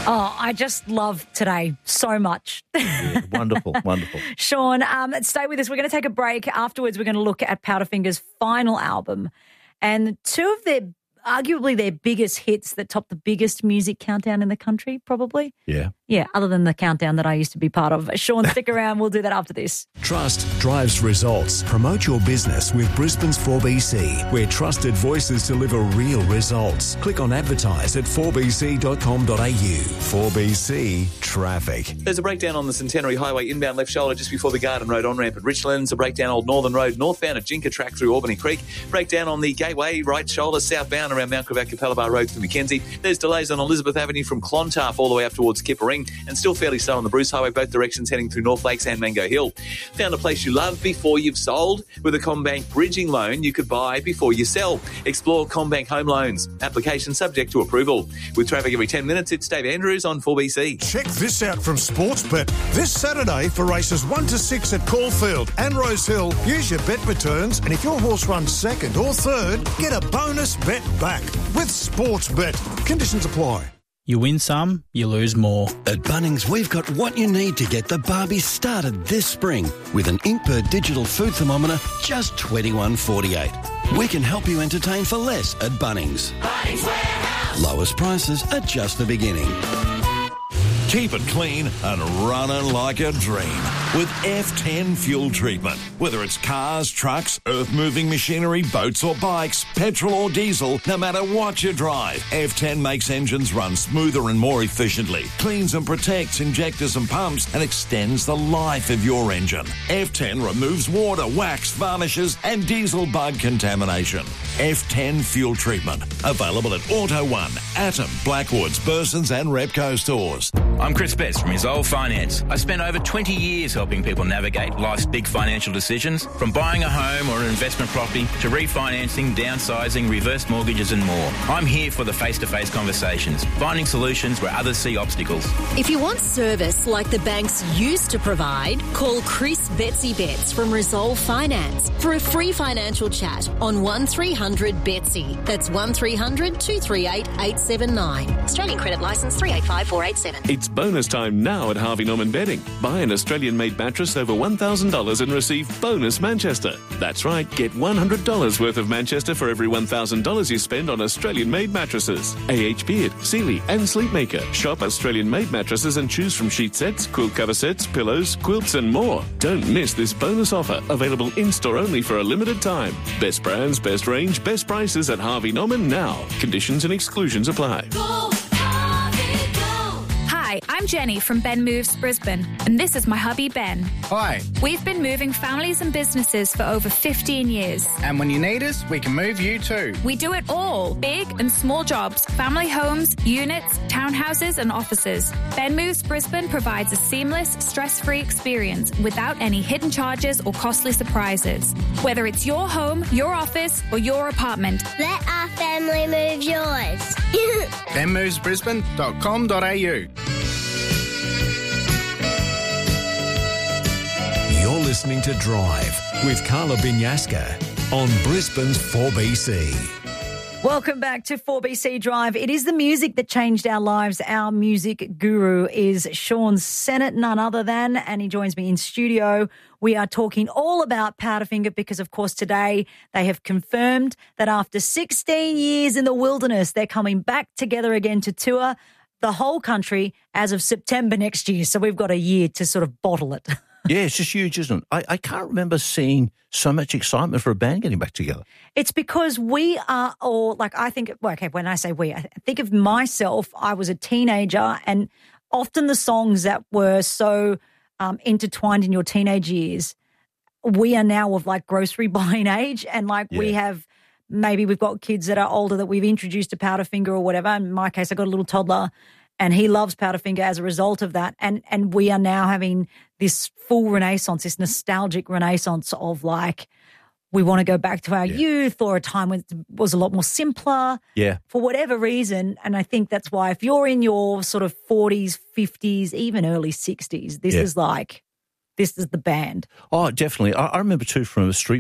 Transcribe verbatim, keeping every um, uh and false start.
Oh, I just love today so much. Yeah, wonderful, wonderful. Sean, um, stay with us. We're going to take a break. Afterwards, we're going to look at Powderfinger's final album and two of their, arguably their biggest hits that top the biggest music countdown in the country, probably. Yeah. Yeah, other than the countdown that I used to be part of. Sean, stick around. We'll do that after this. Trust drives results. Promote your business with Brisbane's four B C, where trusted voices deliver real results. Click on advertise at four b c dot com dot a u. four B C Traffic. There's a breakdown on the Centenary Highway inbound left shoulder just before the Garden Road on-ramp at Richlands. A breakdown Old Northern Road northbound at Jinka Track through Albany Creek. Breakdown on the Gateway right shoulder southbound around Mount Quebec Capella Bar Road through Mackenzie. There's delays on Elizabeth Avenue from Clontarf all the way up towards Kippering, and still fairly slow on the Bruce Highway, both directions heading through North Lakes and Mango Hill. Found a place you love before you've sold? With a CommBank bridging loan you could buy before you sell. Explore CommBank Home Loans. Application subject to approval. With traffic every ten minutes, it's Dave Andrews on four B C. Check this out from Sportsbet. This Saturday for races one to six at Caulfield and Rosehill, use your bet returns, and if your horse runs second or third, get a bonus bet back with Sportsbet. Conditions apply. You win some, you lose more. At Bunnings, we've got what you need to get the barbie started this spring. With an Inkbird digital food thermometer, just twenty-one forty-eight. We can help you entertain for less at Bunnings. Bunnings Warehouse. Lowest prices are just the beginning. Keep it clean and running like a dream with F ten fuel treatment. Whether it's cars, trucks, earth-moving machinery, boats or bikes, petrol or diesel, no matter what you drive, F ten makes engines run smoother and more efficiently, cleans and protects injectors and pumps, and extends the life of your engine. F ten removes water, wax, varnishes, and diesel bug contamination. F ten fuel treatment. Available at Auto One, Atom, Blackwoods, Burson's and Repco stores. I'm Chris Betts from Resolve Finance. I spent over twenty years helping people navigate life's big financial decisions, from buying a home or an investment property to refinancing, downsizing, reverse mortgages and more. I'm here for the face-to-face conversations, finding solutions where others see obstacles. If you want service like the banks used to provide, call Chris Betsy Betts from Resolve Finance for a free financial chat on one three hundred Betsy. That's one three hundred two three eight eight seven nine. Australian credit licence three eight five four eight seven. It's bonus time now at Harvey Norman Bedding. Buy an Australian-made mattress over one thousand dollars and receive bonus Manchester. That's right, get one hundred dollars worth of Manchester for every one thousand dollars you spend on Australian-made mattresses. A H Beard, Sealy and Sleepmaker. Shop Australian-made mattresses and choose from sheet sets, quilt cover sets, pillows, quilts and more. Don't miss this bonus offer, available in-store only for a limited time. Best brands, best range, best prices at Harvey Norman now. Conditions and exclusions apply. Go, Harvey, go. Hi, I'm Jenny from Ben Moves Brisbane, and this is my hubby Ben. Hi. We've been moving families and businesses for over fifteen years. And when you need us, we can move you too. We do it all, big and small jobs, family homes, units, townhouses and offices. Ben Moves Brisbane provides a seamless, stress-free experience without any hidden charges or costly surprises. Whether it's your home, your office or your apartment. Let our family move yours. ben moves brisbane dot com dot a u. You're listening to Drive with Carla Binyaska on Brisbane's four B C. Welcome back to four B C Drive. It is the music that changed our lives. Our music guru is Sean Sennett, none other than, and he joins me in studio. We are talking all about Powderfinger because, of course, today they have confirmed that after sixteen years in the wilderness, they're coming back together again to tour the whole country as of September next year. So we've got a year to sort of bottle it. Yeah, it's just huge, isn't it? I, I can't remember seeing so much excitement for a band getting back together. It's because we are all, like, I think, well, okay, when I say we, I think of myself, I was a teenager, and often the songs that were so um, intertwined in your teenage years, we are now of, like, grocery buying age, and, like, yeah. we have, maybe we've got kids that are older that we've introduced to Powderfinger or whatever. In my case, I got a little toddler, and he loves Powderfinger as a result of that. And and we are now having this full renaissance, this nostalgic renaissance of, like, we want to go back to our yeah. youth or a time when it was a lot more simpler. Yeah. For whatever reason. And I think that's why if you're in your sort of forties, fifties, even early sixties, this yeah. is like, this is the band. Oh, definitely. I, I remember too from a Street